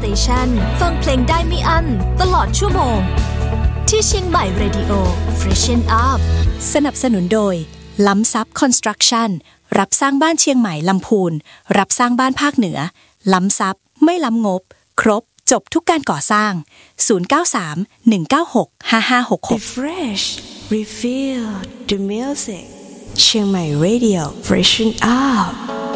ชันฟังเพลงได้ไม่อั้นตลอดชั่วโมงที่เชียงใหม่ Radio Freshen Up สนับสนุนโดยล้ำซับคอนสตรักชั่นรับสร้างบ้านเชียงใหม่ลำพูนรับสร้างบ้านภาคเหนือล้ำซับไม่ล้ำงบครบจบทุกการก่อสร้าง0931965566 Refresh Refill the music เชียงใหม่ Radio Freshen Up